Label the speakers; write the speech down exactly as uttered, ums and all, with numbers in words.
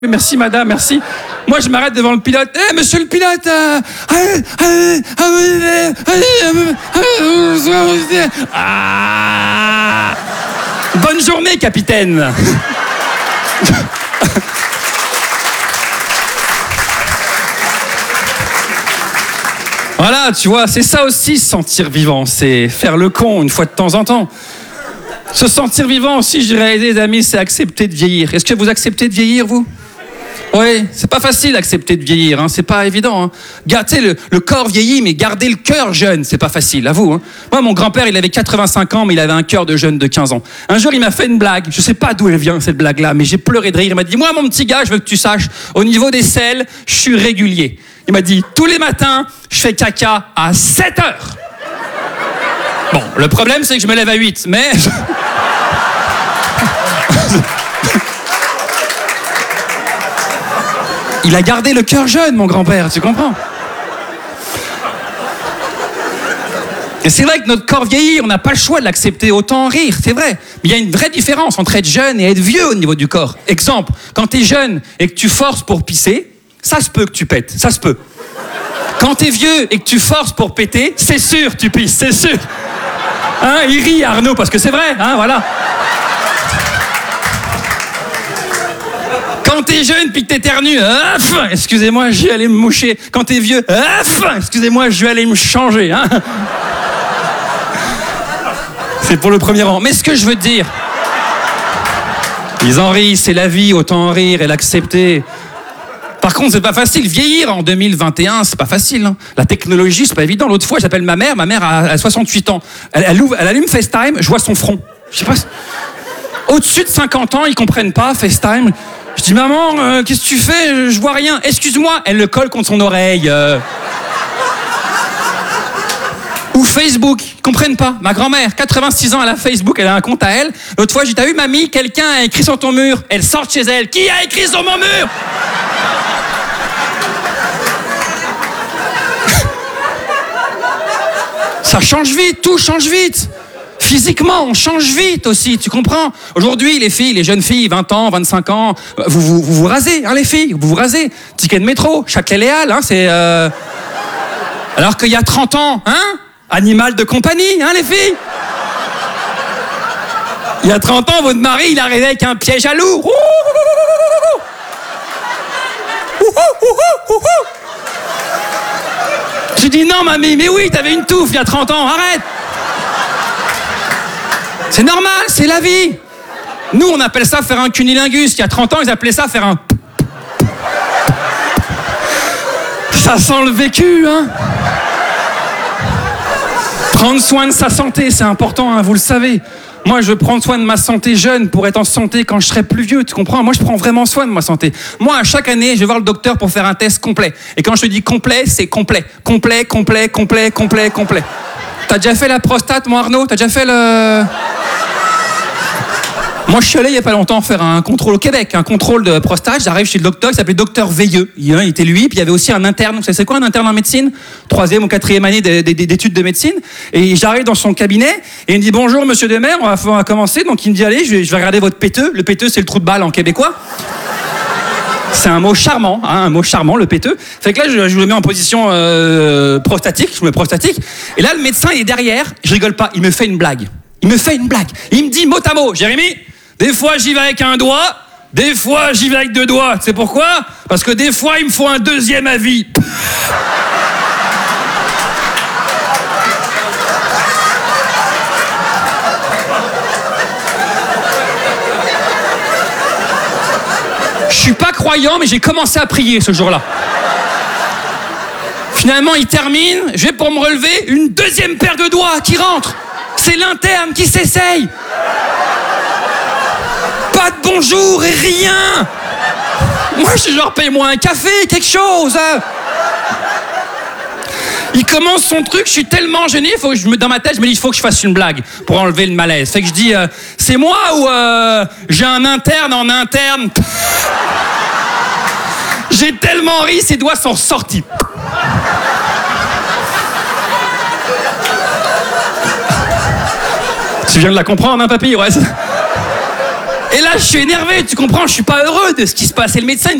Speaker 1: Merci madame, merci. Moi je m'arrête devant le pilote. Eh hey, monsieur le pilote euh... ah... Bonne journée capitaine. Voilà, tu vois, c'est ça aussi se sentir vivant, c'est faire le con une fois de temps en temps. Se sentir vivant aussi, je dirais, les amis, c'est accepter de vieillir. Est-ce que vous acceptez de vieillir, vous ? Oui, c'est pas facile d'accepter de vieillir, hein, c'est pas évident. Hein. Gardez le, le corps vieillit, mais garder le cœur jeune, c'est pas facile, à vous. Hein. Moi, mon grand-père, il avait quatre-vingt-cinq ans, mais il avait un cœur de jeune de quinze ans. Un jour, il m'a fait une blague, je sais pas d'où elle vient, cette blague-là, mais j'ai pleuré de rire. Il m'a dit, moi, mon petit gars, je veux que tu saches, au niveau des selles, je suis régulier. Il m'a dit, tous les matins, je fais caca à sept heures. Bon, le problème, c'est que je me lève à huit, mais... Il a gardé le cœur jeune, mon grand-père, tu comprends ? Et c'est vrai que notre corps vieillit, on n'a pas le choix de l'accepter, autant en rire, c'est vrai. Mais il y a une vraie différence entre être jeune et être vieux au niveau du corps. Exemple, quand t'es jeune et que tu forces pour pisser, ça se peut que tu pètes, ça se peut. Quand t'es vieux et que tu forces pour péter, c'est sûr tu pisses, c'est sûr. Hein, il rit Arnaud, parce que c'est vrai, hein, voilà. Quand t'es jeune puis que t'éternues, excusez-moi, je vais aller me moucher. Quand t'es vieux, excusez-moi, je vais aller me changer. Hein. C'est pour le premier rang. Mais ce que je veux te dire, ils en rient, c'est la vie, autant en rire et l'accepter. Par contre, c'est pas facile. Vieillir en deux mille vingt et un, c'est pas facile. Hein. La technologie, c'est pas évident. L'autre fois, j'appelle ma mère. Ma mère a soixante-huit ans. Elle, elle, ouvre, elle allume FaceTime, je vois son front. Je sais pas. Au-dessus de cinquante ans, ils comprennent pas FaceTime. Je dis, maman, euh, qu'est-ce que tu fais ? Je vois rien. Excuse-moi. Elle le colle contre son oreille. Euh... Ou Facebook. Ils comprennent pas. Ma grand-mère, quatre-vingt-six ans, elle a Facebook. Elle a un compte à elle. L'autre fois, j'ai dit, t'as vu, mamie, quelqu'un a écrit sur ton mur. Elle sort de chez elle. Qui a écrit sur mon mur ? Ça change vite. Tout change vite. Physiquement, on change vite aussi, tu comprends ? Aujourd'hui, les filles, les jeunes filles, vingt ans, vingt-cinq ans, vous vous, vous, vous rasez, hein, les filles, vous vous rasez. Ticket de métro, Châtelet-Léal, hein, c'est... Euh... Alors qu'il y a trente ans, hein ? Animal de compagnie, hein, les filles ? Il y a trente ans, votre mari, il arrivait avec un piège à loup. J'ai dit, non, mamie, mais oui, t'avais une touffe il y a trente ans, arrête ! C'est normal, c'est la vie. Nous, on appelle ça faire un cunilingus. Il y a trente ans, ils appelaient ça faire un... Ça sent le vécu, hein. Prendre soin de sa santé, c'est important, hein, vous le savez. Moi, je veux prendre soin de ma santé jeune pour être en santé quand je serai plus vieux, tu comprends ? Moi, je prends vraiment soin de ma santé. Moi, à chaque année, je vais voir le docteur pour faire un test complet. Et quand je te dis complet, c'est complet. Complet, complet, complet, complet, complet. T'as déjà fait la prostate, mon Arnaud ? T'as déjà fait le... Moi, je suis allé il n'y a pas longtemps faire un contrôle au Québec, un contrôle de prostate. J'arrive chez le docteur, il s'appelait docteur Veilleux. Il était lui, puis il y avait aussi un interne. Vous savez, c'est quoi un interne en médecine ? Troisième ou quatrième année d'études de médecine. Et j'arrive dans son cabinet, et il me dit « Bonjour, monsieur Demer, on va, on va commencer. » Donc, il me dit « Allez, je vais, je vais regarder votre péteux. » Le péteux, c'est le trou de balle en québécois. C'est un mot charmant, hein, un mot charmant, le péteux. Fait que là, je, je le mets en position euh, prostatique, je me mets prostatique. Et là, le médecin, il est derrière. Je rigole pas, il me fait une blague. Il me fait une blague. Il me dit mot à mot, Jérémy, des fois, j'y vais avec un doigt, des fois, j'y vais avec deux doigts. Tu sais pourquoi ? Parce que des fois, il me faut un deuxième avis. Je suis pas croyant, mais j'ai commencé à prier ce jour-là. Finalement, il termine, je vais pour me relever, une deuxième paire de doigts qui rentre. C'est l'interne qui s'essaye. Pas de bonjour et rien. Moi, je suis genre, paye-moi un café, quelque chose. Il commence son truc, je suis tellement gêné, faut que je me, dans ma tête, je me dis, il faut que je fasse une blague pour enlever le malaise. Fait que je dis, euh, c'est moi ou euh, j'ai un interne en interne. J'ai tellement ri, ses doigts sont sortis. Tu viens de la comprendre, hein, papy ? Ouais. Et là, je suis énervé, tu comprends, je suis pas heureux de ce qui se passe. Et le médecin,